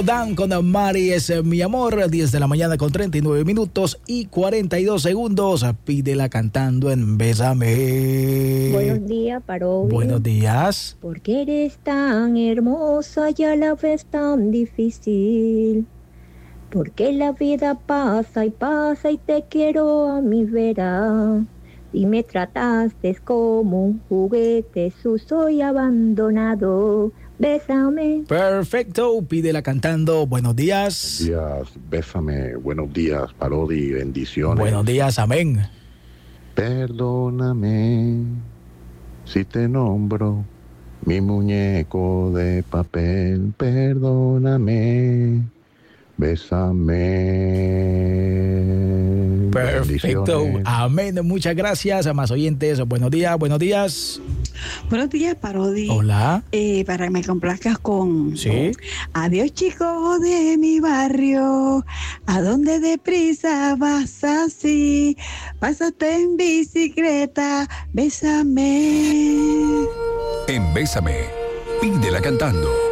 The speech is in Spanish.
Dan con Mari es mi amor, 10 de la mañana con 39 minutos y 42 segundos. Pídela cantando en Bésame. Buenos días, Parodi. Buenos días. Porque eres tan hermosa y a la vez tan difícil. Porque la vida pasa y te quiero a mi vera. Y me trataste como un juguete sucio y abandonado. Bésame. Perfecto, pídela cantando. Buenos días. Buenos días, bésame. Buenos días, Parodi, bendiciones. Buenos días, amén. Perdóname si te nombro mi muñeco de papel. Perdóname, bésame. Perfecto, amén. Muchas gracias a más oyentes. Buenos días, buenos días. Buenos días, Parodi. Hola. Para que me complazcas con... Sí. Adiós, chico de mi barrio. ¿A dónde deprisa vas así? Pásate en bicicleta. Bésame. En Bésame, pídela cantando.